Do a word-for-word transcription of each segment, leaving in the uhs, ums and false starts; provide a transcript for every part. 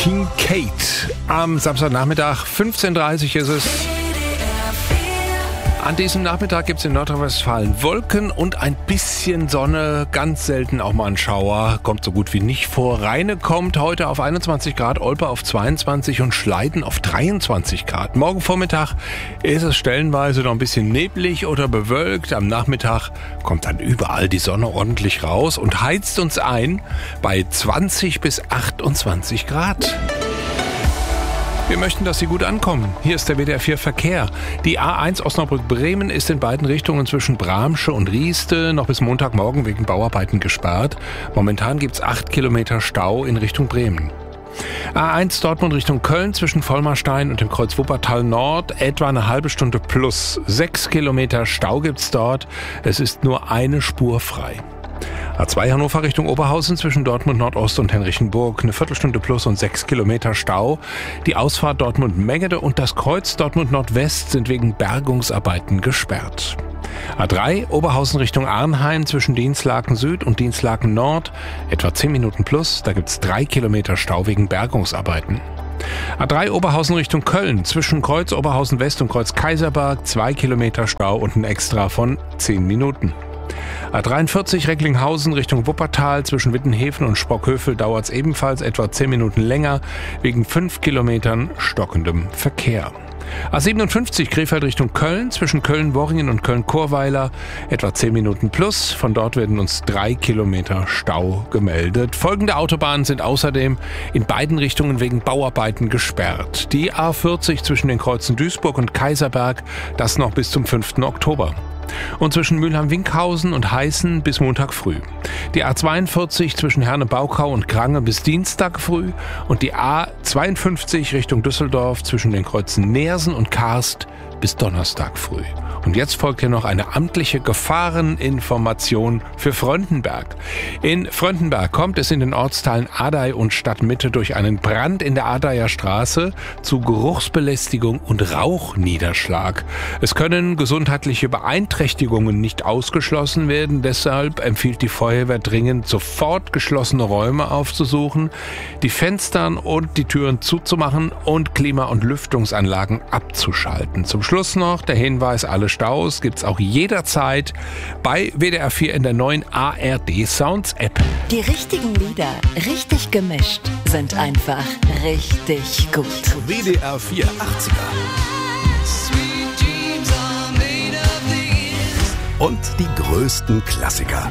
Kincaid. Am Samstagnachmittag, fünfzehn Uhr dreißig ist es. An diesem Nachmittag gibt es in Nordrhein-Westfalen Wolken und ein bisschen Sonne, ganz selten auch mal ein Schauer, kommt so gut wie nicht vor. Rheine kommt heute auf einundzwanzig Grad, Olpe auf zweiundzwanzig und Schleiden auf dreiundzwanzig Grad. Morgen Vormittag ist es stellenweise noch ein bisschen neblig oder bewölkt. Am Nachmittag kommt dann überall die Sonne ordentlich raus und heizt uns ein bei zwanzig bis achtundzwanzig Grad. Wir möchten, dass Sie gut ankommen. Hier ist der W D R vier Verkehr. Die A eins Osnabrück-Bremen ist in beiden Richtungen zwischen Bramsche und Rieste noch bis Montagmorgen wegen Bauarbeiten gesperrt. Momentan gibt es acht Kilometer Stau in Richtung Bremen. A eins Dortmund Richtung Köln zwischen Vollmarstein und dem Kreuz Wuppertal Nord etwa eine halbe Stunde plus. Sechs Kilometer Stau gibt's dort. Es ist nur eine Spur frei. A zwei Hannover Richtung Oberhausen zwischen Dortmund Nordost und Henrichenburg eine Viertelstunde plus und sechs Kilometer Stau. Die Ausfahrt Dortmund-Meggede und das Kreuz Dortmund Nordwest sind wegen Bergungsarbeiten gesperrt. A drei Oberhausen Richtung Arnheim zwischen Dinslaken Süd und Dinslaken Nord etwa zehn Minuten plus. Da gibt's drei Kilometer Stau wegen Bergungsarbeiten. A drei Oberhausen Richtung Köln zwischen Kreuz Oberhausen West und Kreuz Kaiserberg zwei Kilometer Stau und ein Extra von zehn Minuten. A dreiundvierzig Recklinghausen Richtung Wuppertal zwischen Wittenhäfen und Sprockhövel dauert es ebenfalls etwa zehn Minuten länger wegen fünf Kilometern stockendem Verkehr. A siebenundfünfzig Krefeld Richtung Köln zwischen Köln-Worringen und Köln-Chorweiler etwa zehn Minuten plus. Von dort werden uns drei Kilometer Stau gemeldet. Folgende Autobahnen sind außerdem in beiden Richtungen wegen Bauarbeiten gesperrt. Die A vierzig zwischen den Kreuzen Duisburg und Kaiserberg, das noch bis zum fünften Oktober. Und zwischen Mülheim-Winkhausen und Heißen bis Montag früh. Die A zweiundvierzig zwischen Herne-Baukau und Krange bis Dienstag früh und die A zweiundfünfzig Richtung Düsseldorf zwischen den Kreuzen Neersen und Karst bis Donnerstag früh. Und jetzt folgt hier noch eine amtliche Gefahreninformation für Fröndenberg. In Fröndenberg kommt es in den Ortsteilen Adey und Stadtmitte durch einen Brand in der Adeyer Straße zu Geruchsbelästigung und Rauchniederschlag. Es können gesundheitliche Beeinträchtigungen nicht ausgeschlossen werden. Deshalb empfiehlt die Feuerwehr dringend, sofort geschlossene Räume aufzusuchen, die Fenster und die Türen zuzumachen und Klima- und Lüftungsanlagen abzuschalten. Zum Schluss noch der Hinweis, alle Staus gibt's auch jederzeit bei W D R vier in der neuen A R D Sounds App. Die richtigen Lieder, richtig gemischt, sind einfach richtig gut. W D R vier achtziger. Und die größten Klassiker.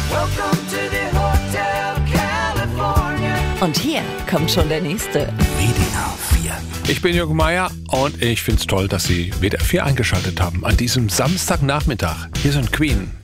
Und hier kommt schon der nächste. W D R vier. Ich bin Jürgen Meier und ich find's toll, dass Sie W D R vier eingeschaltet haben an diesem Samstagnachmittag. Hier sind Queen.